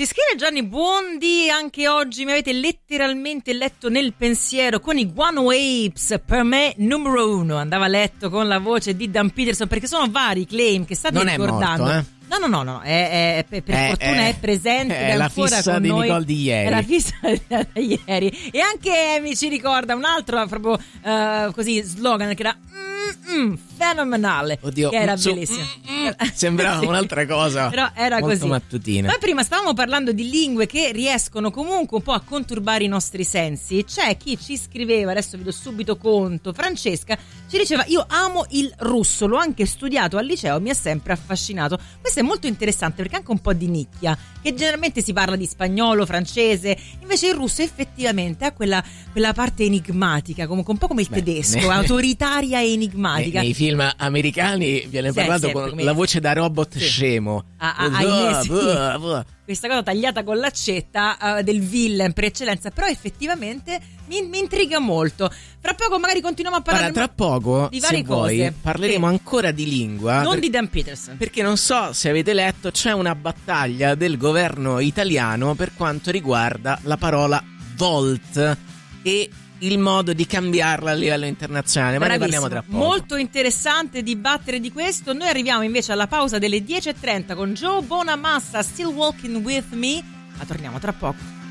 Ci scrive Gianni Buondi: anche oggi mi avete letteralmente letto nel pensiero con i Guano Apes, per me numero uno. Andava letto con la voce di Dan Peterson, perché sono vari i claim che state ricordando. Non è morto, No, per fortuna è presente, è ancora la fissa con di noi. Nicole di ieri. È la fissa di ieri. E anche mi ci ricorda un altro proprio così slogan che era fenomenale. Oddio, che era bellissimo. Sembrava sì, un'altra cosa. Però era molto così. mattutina. Noi prima stavamo parlando di lingue che riescono comunque un po' a conturbare i nostri sensi. C'è chi ci scriveva, adesso vi do subito conto, Francesca ci diceva: io amo il russo, l'ho anche studiato al liceo, mi ha sempre affascinato. Questo è molto interessante perché è anche un po' di nicchia, che generalmente si parla di spagnolo, francese, invece il russo effettivamente ha quella parte enigmatica, comunque un po' come il tedesco, autoritaria e enigmatica. Nei film americani viene parlato con la voce da robot scemo. Questa cosa tagliata con l'accetta del villain per eccellenza, però effettivamente mi intriga molto. Fra poco magari continuiamo a parlare tra poco, di varie se vuoi, cose. parleremo ancora di lingua. Non di Dan Peterson. Perché non so se avete letto, c'è una battaglia del governo italiano per quanto riguarda la parola volt e il modo di cambiarla a livello internazionale, ma ne parliamo tra poco. Molto interessante dibattere di questo. Noi arriviamo invece alla pausa delle 10:30 con Joe Bonamassa, Still Walking With Me, ma torniamo tra poco.